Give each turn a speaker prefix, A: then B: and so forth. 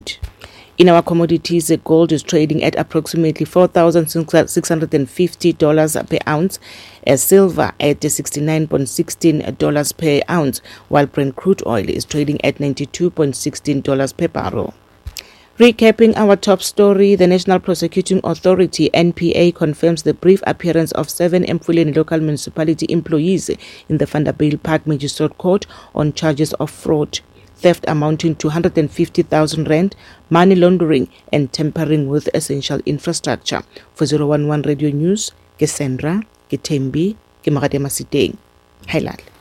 A: In our commodities, gold is trading at approximately $4,650 per ounce, as silver at $69.16 per ounce, while Brent crude oil is trading at $92.16 per barrel. Recapping our top story, the National Prosecuting Authority, NPA, confirms the brief appearance of 7 Emfuleni local municipality employees in the Vanderbijlpark Magistrate Court on charges of fraud, theft amounting to 150,000 rand, money laundering and tampering with essential infrastructure. For 011 Radio News, ke Sandra, ke Thembi, ke Magadema Siteng. Hailal.